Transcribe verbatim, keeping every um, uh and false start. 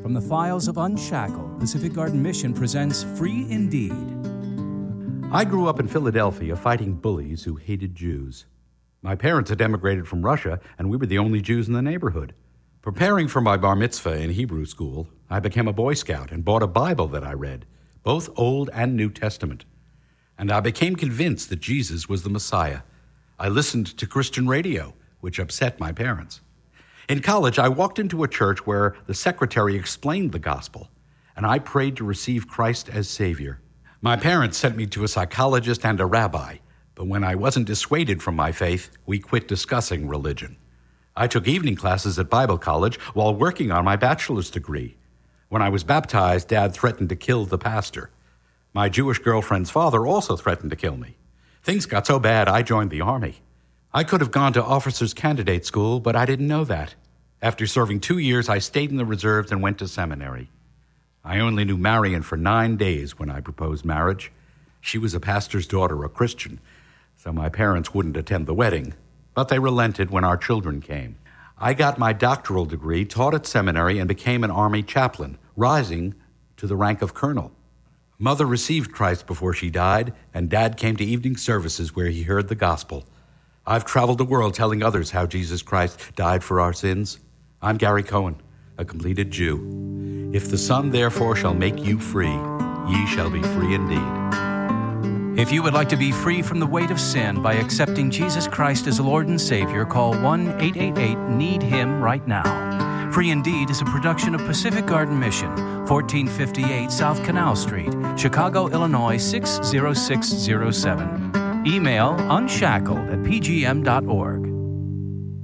from the files of Unshackled, Pacific Garden Mission presents Free Indeed. I grew up in Philadelphia fighting bullies who hated Jews. My parents had emigrated from Russia, and we were the only Jews in the neighborhood. Preparing for my bar mitzvah in Hebrew school, I became a Boy Scout and bought a Bible that I read, both Old and New Testament. And I became convinced that Jesus was the Messiah. I listened to Christian radio, which upset my parents. In college, I walked into a church where the secretary explained the gospel, and I prayed to receive Christ as Savior. My parents sent me to a psychologist and a rabbi, but when I wasn't dissuaded from my faith, we quit discussing religion. I took evening classes at Bible college while working on my bachelor's degree. When I was baptized, Dad threatened to kill the pastor. My Jewish girlfriend's father also threatened to kill me. Things got so bad, I joined the Army. I could have gone to officers' candidate school, but I didn't know that. After serving two years, I stayed in the reserves and went to seminary. I only knew Marion for nine days when I proposed marriage. She was a pastor's daughter, a Christian, so my parents wouldn't attend the wedding, but they relented when our children came. I got my doctoral degree, taught at seminary, and became an Army chaplain, rising to the rank of colonel. Mother received Christ before she died, and Dad came to evening services where he heard the gospel. I've traveled the world telling others how Jesus Christ died for our sins. I'm Gary Cohen, a completed Jew. If the Son therefore shall make you free, ye shall be free indeed. If you would like to be free from the weight of sin by accepting Jesus Christ as Lord and Savior, call one eight eight eight need him right now. Free Indeed is a production of Pacific Garden Mission, fourteen fifty-eight South Canal Street, Chicago, Illinois six zero six zero seven. Email unshackled at p g m dot org.